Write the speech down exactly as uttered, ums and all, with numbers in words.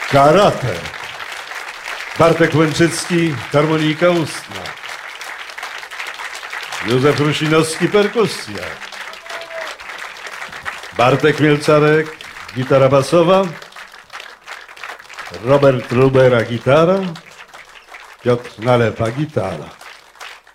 karate. Bartek Łęczycki, harmonika ustna. Józef Rusinowski, perkusja. Bartek Mielcarek, gitara basowa. Robert Lubera, gitara. Piotr Nalepa, gitara.